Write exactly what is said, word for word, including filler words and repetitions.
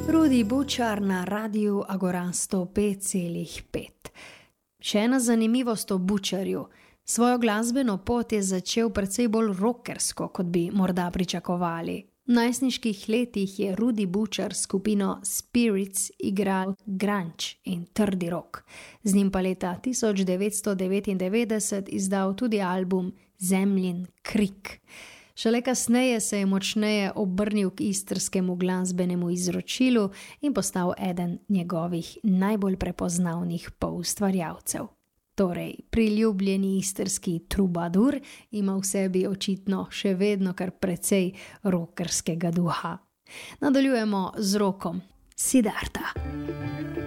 Rudi Bučar na Radiu Agora sto pet celih pet. Še ena zanimivost o Bučarju. Svojo glasbeno pot je začel precej bolj rockersko, kot bi morda pričakovali. V najstniških letih je Rudi Bučar skupino Spirits igral grunge in trdi rock. Z njim pa leta tisoč devetsto devetindevetdeset izdal tudi album Zemljin krik. Šele kasneje se je močneje obrnil k istrskemu glasbenemu izročilu in postal eden njegovih najbolj prepoznavnih poustvarjalcev. Torej, priljubljeni istrski trubadur ima v sebi očitno še vedno kar precej rockerskega duha. Nadaljujemo z rockom Siddharta.